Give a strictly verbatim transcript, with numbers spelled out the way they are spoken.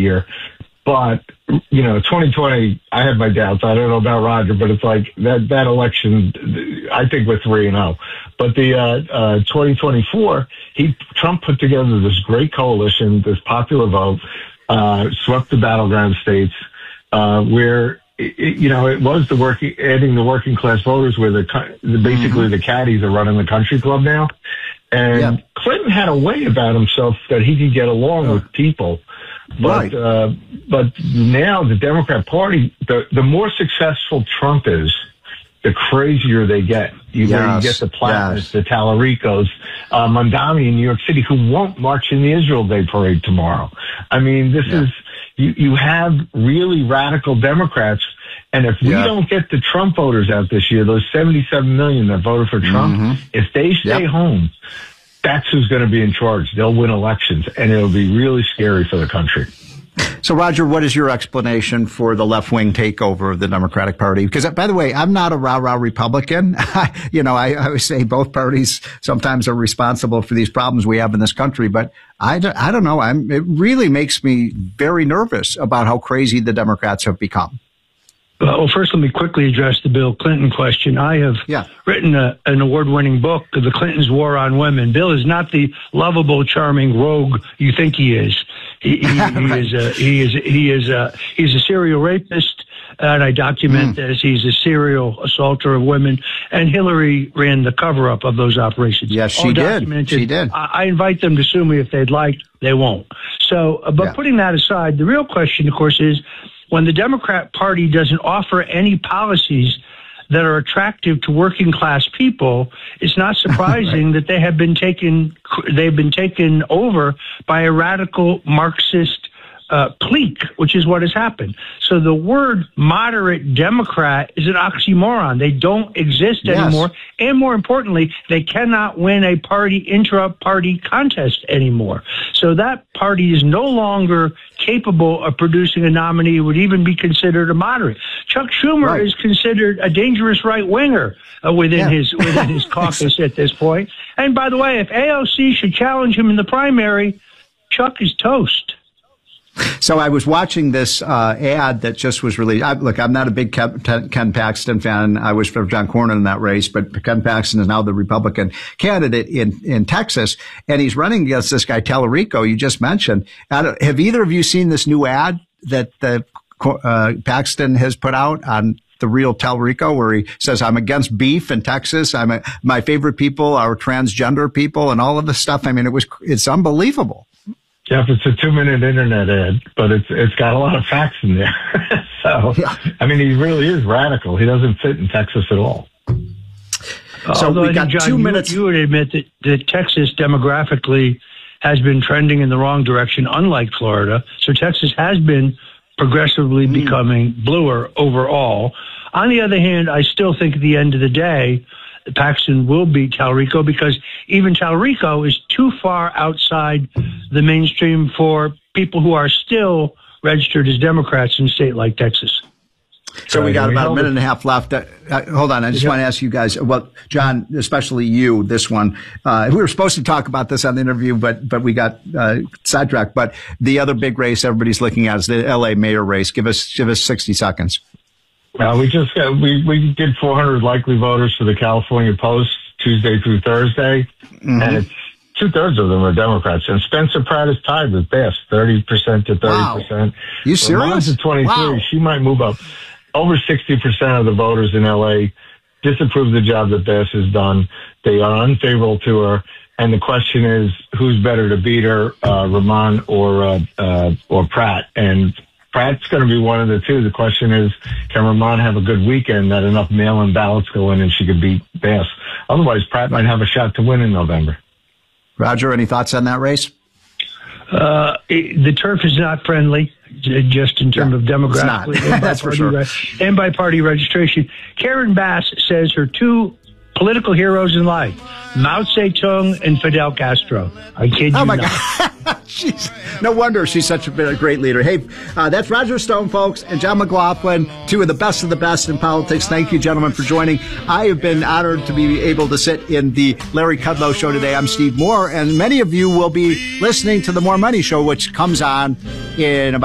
year. But, you know, twenty twenty, I had my doubts. I don't know about Roger, but it's like that, that election, I think we're three and oh. But the uh, uh, twenty twenty-four, he Trump put together this great coalition, this popular vote, uh, swept the battleground states, uh, where, it, you know, it was the working, adding the working class voters where the, the basically mm-hmm. the caddies are running the country club now. And yeah. Clinton had a way about himself that he could get along oh. with people. But right. uh, but now the Democrat Party, the, the more successful Trump is, the crazier they get. You, yes. you get the Platons, yes. the Tallaricos, uh, Mondami in New York City, who won't march in the Israel Day parade tomorrow. I mean, this yeah. is, you, you have really radical Democrats. And if we yeah. don't get the Trump voters out this year, those seventy-seven million that voted for Trump, mm-hmm. if they stay yep. home, that's who's going to be in charge. They'll win elections, and it'll be really scary for the country. So, Roger, what is your explanation for the left-wing takeover of the Democratic Party? Because, by the way, I'm not a rah-rah Republican. you know, I, I always say both parties sometimes are responsible for these problems we have in this country. But I, I don't know. I'm, it really makes me very nervous about how crazy the Democrats have become. Well, first, let me quickly address the Bill Clinton question. I have yeah. written a, an award-winning book, The Clintons' War on Women. Bill is not the lovable, charming rogue you think he is. He, he, he is a he is he is a he's a serial rapist, and I document mm. this. He's a serial assaulter of women, and Hillary ran the cover-up of those operations. Yes, she did. She did. I, I invite them to sue me if they'd like. They won't. So, uh, but yeah. putting that aside, the real question, of course, is, when the Democrat Party doesn't offer any policies that are attractive to working class people, it's not surprising right. that they have been taken they've been taken over by a radical Marxist uh, clique, which is what has happened. So the word moderate Democrat is an oxymoron. They don't exist yes. anymore. And more importantly, they cannot win a party intra-party contest anymore. So that party is no longer capable of producing a nominee who would even be considered a moderate. Chuck Schumer right. is considered a dangerous right-winger uh, within yeah. his within his caucus at this point. And by the way, if A O C should challenge him in the primary, Chuck is toast. So I was watching this uh, ad that just was released. I, look, I'm not a big Ken, Ken Paxton fan. I was for John Cornyn in that race, but Ken Paxton is now the Republican candidate in, in Texas, and he's running against this guy, Tallarico, you just mentioned. Have either of you seen this new ad that the, uh, Paxton has put out on the real Tallarico, where he says, I'm against beef in Texas. I'm a, my favorite people are transgender people and all of this stuff. I mean, it was, it's unbelievable. Jeff, it's a two-minute internet ad, but it's it's got a lot of facts in there. so, yeah. I mean, he really is radical. He doesn't fit in Texas at all. So Although we got John, two you, minutes. You would admit that, that Texas demographically has been trending in the wrong direction, unlike Florida. So Texas has been progressively mm. becoming bluer overall. On the other hand, I still think at the end of the day, Paxton will beat Tallarico, because even Tallarico is too far outside the mainstream for people who are still registered as Democrats in a state like Texas. So we got about a minute and a half left. Uh, hold on. I just yeah. want to ask you guys, well, John, especially you, this one. Uh, we were supposed to talk about this on the interview, but but we got uh, sidetracked. But the other big race everybody's looking at is the L A mayor race. Give us give us sixty seconds. Well, we just got, we, we did four hundred likely voters for the California Post Tuesday through Thursday, mm-hmm. and it's two-thirds of them are Democrats. And Spencer Pratt is tied with Bass, thirty percent to thirty percent. Wow. You serious? Vermont's at twenty-three. Wow. She might move up. Over sixty percent of the voters in L A disapprove the job that Bass has done. They are unfavorable to her. And the question is, who's better to beat her, uh, Ramon or uh, uh, or Pratt? And Pratt's going to be one of the two. The question is, can Ramon have a good weekend that enough mail-in ballots go in and she could beat Bass? Otherwise, Pratt might have a shot to win in November. Roger, any thoughts on that race? Uh, it, the turf is not friendly, just in terms yeah, of demographically and, That's by for sure. re- and by party registration. Karen Bass says her two political heroes in life, Mao Zedong and Fidel Castro. I kid you oh my not. God. Jeez. No wonder she's such a, a great leader. Hey, uh, that's Roger Stone, folks, and John McLaughlin, two of the best of the best in politics. Thank you, gentlemen, for joining. I have been honored to be able to sit in the Larry Kudlow Show today. I'm Steve Moore, and many of you will be listening to the More Money Show, which comes on in about